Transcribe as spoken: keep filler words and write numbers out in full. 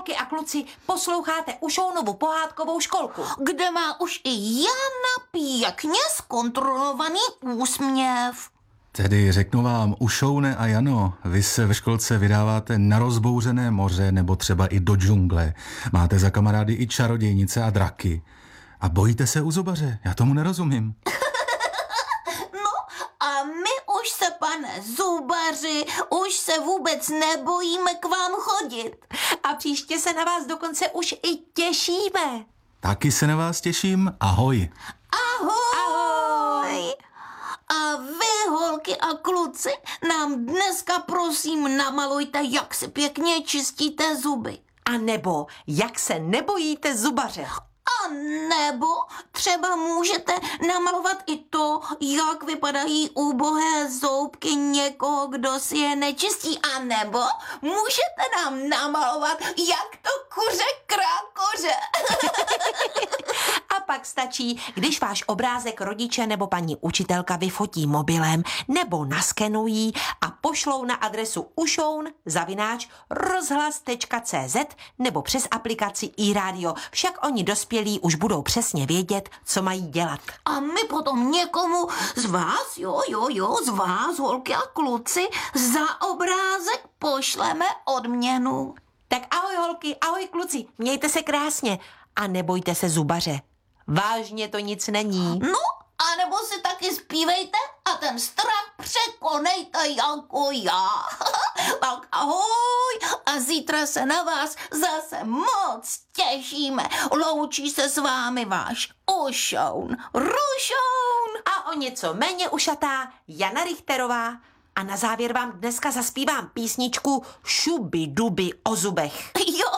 holky a kluci, posloucháte Ušounovu pohádkovou školku, kde má už i Jana pěkně zkontrolovaný úsměv. Tedy řeknu vám, Ušoune a Jano, vy se ve školce vydáváte na rozbouřené moře nebo třeba i do džungle. Máte za kamarády i čarodějnice a draky. A bojíte se u zubaře? Já tomu nerozumím. No a my už se, pane zubaři, už se vůbec nebojíme k vám chodit. a příště se na vás dokonce už i těšíme. Taky se na vás těším. Ahoj. Ahoj! Ahoj! A vy, holky a kluci, nám dneska prosím namalujte, jak si pěkně čistíte zuby. A nebo jak se nebojíte zubaře. A nebo třeba můžete namalovat i to, jak vypadají úbohé zoubky někoho, kdo si je nečistí. A nebo můžete nám namalovat, jak to kuře krákoře. A pak stačí, když váš obrázek rodiče nebo paní učitelka vyfotí mobilem nebo naskenují a pošlou na adresu ušoun zavináč rozhlas tečka cé zet nebo přes aplikaci iRádio. Však oni dospělí už budou přesně vědět, co mají dělat. A my potom někomu z vás, jo, jo, jo, z vás, holky a kluci, za obrázek pošleme odměnu. Tak ahoj holky, ahoj kluci, mějte se krásně a nebojte se zubaře. Vážně to nic není. No, anebo si taky zpívejte a ten strach překonejte jako já. Tak ahoj a zítra se na vás zase moc těšíme. Loučí se s vámi váš Ušoun, Rušoun. A o něco méně ušatá Jana Richterová. A na závěr vám dneska zaspívám písničku Šuby duby o zubech. Jo,